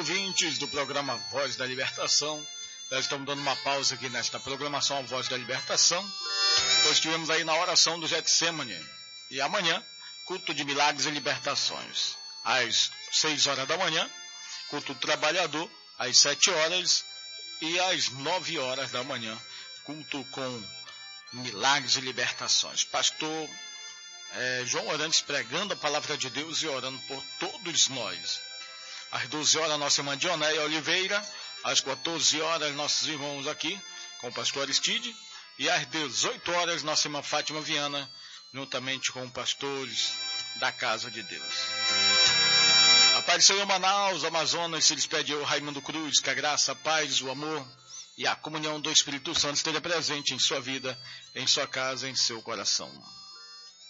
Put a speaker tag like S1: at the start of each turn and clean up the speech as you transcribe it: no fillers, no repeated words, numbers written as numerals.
S1: ouvintes do programa Voz da Libertação. Nós estamos dando uma pausa aqui nesta programação A Voz da Libertação. Nós estivemos aí na oração do Getsemane. E amanhã, culto de milagres e libertações. Às 6 horas da manhã, culto do trabalhador, às 7 horas e às 9 horas da manhã, culto com milagres e libertações. Pastor João Orantes pregando a palavra de Deus e orando por todos nós. Às 12 horas, nossa irmã Dionéia Oliveira. Às 14 horas, nossos irmãos aqui, com o pastor Aristide. E às 18 horas, nossa irmã Fátima Viana, juntamente com pastores da Casa de Deus. Apareceu em Manaus, Amazonas, se despediu Raimundo Cruz, que a graça, a paz, o amor e a comunhão do Espírito Santo esteja presente em sua vida, em sua casa, em seu coração.